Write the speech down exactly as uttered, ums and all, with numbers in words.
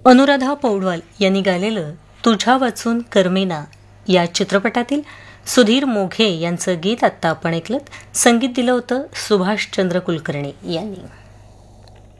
अनुराधा पौडवाल यांनी गायलेलं तुझ्या वाचून कर्मेना या चित्रपटातील सुधीर मोघे यांचं गीत आत्ता आपण ऐकलं. संगीत दिलं होतं सुभाषचंद्र कुलकर्णी यांनी.